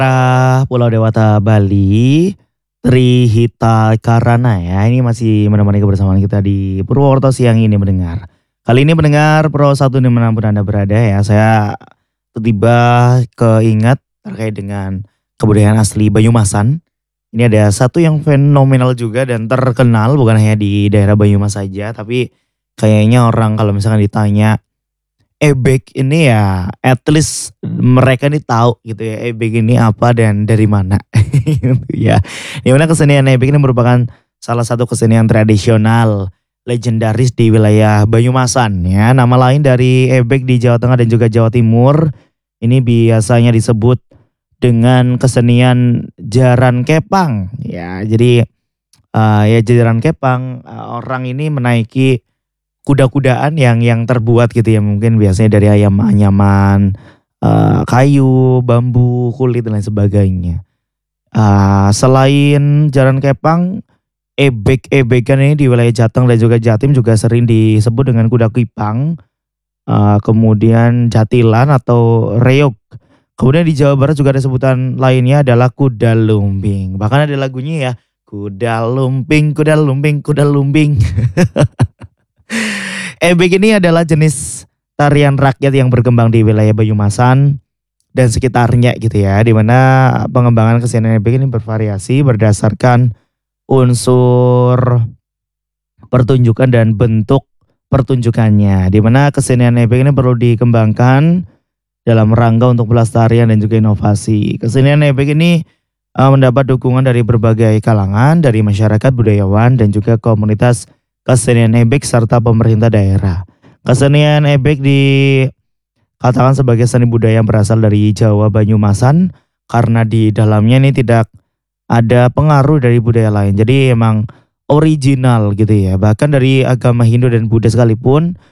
Pulau Dewata Bali, Trihita Karana ya, ini masih menemani kebersamaan kita di Purwokerto siang ini mendengar. Kali ini mendengar Pro 1 dimanapun Anda berada ya, saya tiba keingat terkait dengan kebudayaan asli Banyumasan. Ini ada satu yang fenomenal juga dan terkenal bukan hanya di daerah Banyumas saja, tapi kayaknya orang kalau misalkan ditanya ebek ini ya at least mereka nih tahu gitu ya ebek ini apa dan dari mana gitu ya. Dimana kesenian ebek ini merupakan salah satu kesenian tradisional legendaris di wilayah Banyumasan ya. Nama lain dari ebek di Jawa Tengah dan juga Jawa Timur ini biasanya disebut dengan kesenian jaran kepang ya. Jadi ya jaran kepang orang ini menaiki kuda-kudaan yang terbuat gitu ya mungkin biasanya dari anyaman, kayu, bambu, kulit dan lain sebagainya. Selain jaran kepang, ebek-ebekan ini di wilayah Jateng dan juga Jatim juga sering disebut dengan kuda kipang, kemudian jatilan atau reog. Kemudian di Jawa Barat juga ada sebutan lainnya adalah kuda lumping. Bahkan ada lagunya ya, kuda lumping, kuda lumping, kuda lumping. Ebek ini adalah jenis tarian rakyat yang berkembang di wilayah Banyumasan dan sekitarnya gitu ya. Di mana pengembangan kesenian ebek ini bervariasi berdasarkan unsur pertunjukan dan bentuk pertunjukannya. Di mana kesenian ebek ini perlu dikembangkan dalam rangka untuk pelestarian dan juga inovasi. Kesenian ebek ini mendapat dukungan dari berbagai kalangan, dari masyarakat, budayawan dan juga komunitas kesenian ebek serta pemerintah daerah. Kesenian ebek dikatakan sebagai seni budaya yang berasal dari Jawa Banyumasan karena di dalamnya ini tidak ada pengaruh dari budaya lain. Jadi emang original gitu ya. Bahkan dari agama Hindu dan Buddha sekalipun